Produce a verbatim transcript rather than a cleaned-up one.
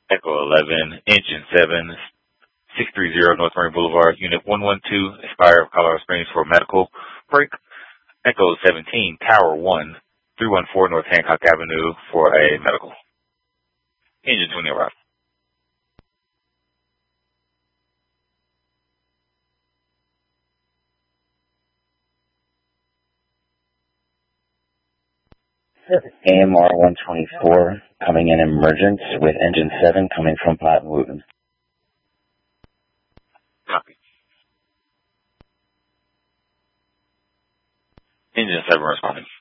Echo eleven, Engine seven, six three zero North Marine Boulevard, Unit one one two, Aspire of Colorado Springs for medical break. Echo seventeen, Tower one, three one four North Hancock Avenue for a medical. Engine twenty arrived. A M R one twenty-four coming in emergence with Engine seven coming from Platte and Wooten. Copy. Engine seven responding.